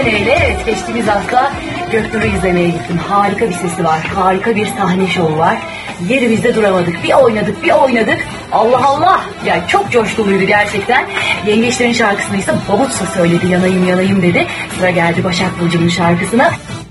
ile evet, geçtiğimiz hafta Göknur'u izlemeye gittim. Harika bir sesi var, harika bir sahne şovu var. Yerimizde duramadık, bir oynadık, bir oynadık. Allah Allah! Yani çok coşkuluydu gerçekten. Yengeçlerin şarkısını ise Babutsa söyledi, yanayım yanayım dedi. Sıra geldi Başak Burcu'nun şarkısına.